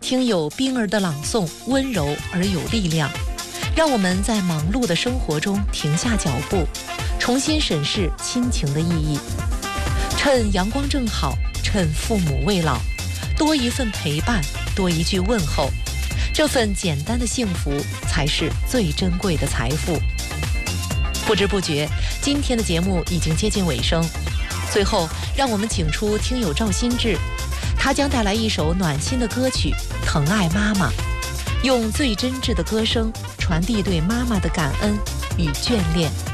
听友冰儿的朗诵，温柔而有力量，让我们在忙碌的生活中停下脚步，重新审视亲情的意义。趁阳光正好，趁父母未老，多一份陪伴，多一句问候，这份简单的幸福才是最珍贵的财富。不知不觉，今天的节目已经接近尾声。最后，让我们请出听友赵新志，他将带来一首暖心的歌曲《疼爱妈妈》，用最真挚的歌声传递对妈妈的感恩与眷恋。